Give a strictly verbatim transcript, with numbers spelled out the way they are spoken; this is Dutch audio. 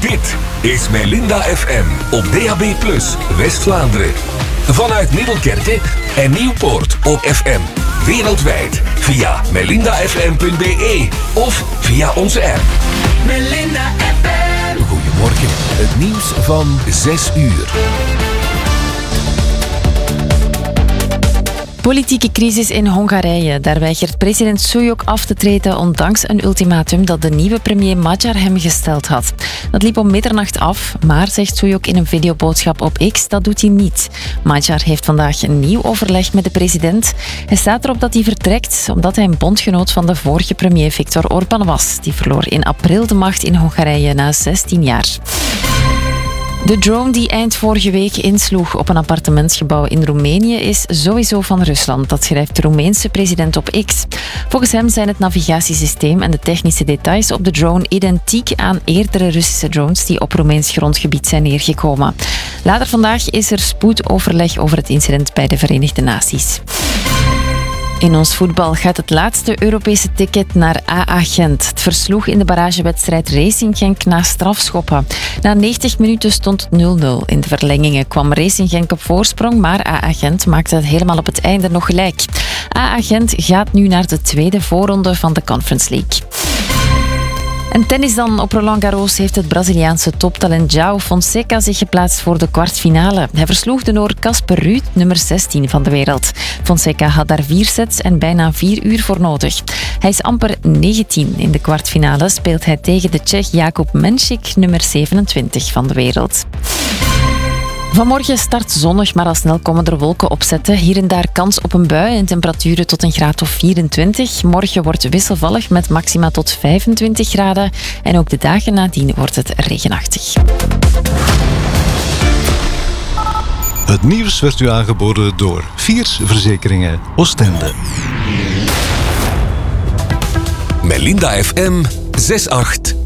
Dit is Melinda F M op D A B plus, West-Vlaanderen. Vanuit Middelkerke en Nieuwpoort op F M. Wereldwijd via melinda f m punt b e of via onze app. Melinda F M. Goedemorgen, het nieuws van zes uur. Politieke crisis in Hongarije. Daar weigert president Sujuk af te treden ondanks een ultimatum dat de nieuwe premier Magyar hem gesteld had. Dat liep om middernacht af, maar, zegt Sujuk in een videoboodschap op X, dat doet hij niet. Magyar heeft vandaag een nieuw overleg met de president. Hij staat erop dat hij vertrekt, omdat hij een bondgenoot van de vorige premier Viktor Orbán was. Die verloor in april de macht in Hongarije na zestien jaar. De drone die eind vorige week insloeg op een appartementsgebouw in Roemenië is sowieso van Rusland. Dat schrijft de Roemeense president op X. Volgens hem zijn het navigatiesysteem en de technische details op de drone identiek aan eerdere Russische drones die op Roemeens grondgebied zijn neergekomen. Later vandaag is er spoedoverleg over het incident bij de Verenigde Naties. In ons voetbal gaat het laatste Europese ticket naar A A Gent. Het versloeg in de barragewedstrijd Racing Genk na strafschoppen. Na negentig minuten stond het nul nul. In de verlengingen kwam Racing Genk op voorsprong, maar A A Gent maakte het helemaal op het einde nog gelijk. A A Gent gaat nu naar de tweede voorronde van de Conference League. En tennis dan. Op Roland Garros heeft het Braziliaanse toptalent João Fonseca zich geplaatst voor de kwartfinale. Hij versloeg de Noor Casper Ruud, nummer zestien van de wereld. Fonseca had daar vier sets en bijna vier uur voor nodig. Hij is amper negentien. In de kwartfinale speelt hij tegen de Tsjech Jakub Menšík, nummer zevenentwintig van de wereld. Vanmorgen start zonnig, maar al snel komen er wolken opzetten. Hier en daar kans op een bui en temperaturen tot een graad of vierentwintig. Morgen wordt wisselvallig met maxima tot vijfentwintig graden. En ook de dagen nadien wordt het regenachtig. Het nieuws werd u aangeboden door Viers Verzekeringen Oostende. Melinda F M zes acht.